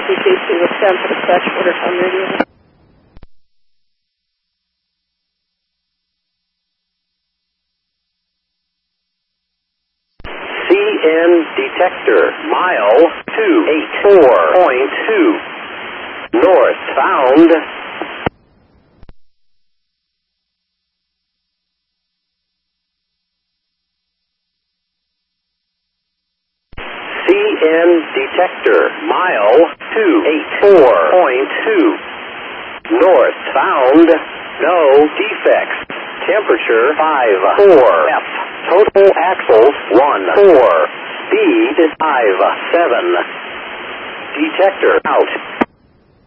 CTC with 10 for dispatch order on radio. CN detector, mile 284.2. Northbound. CN detector, mile 284.2. Northbound. No defects. Temperature 54 F. Total axles 14. Speed 57. Detector out.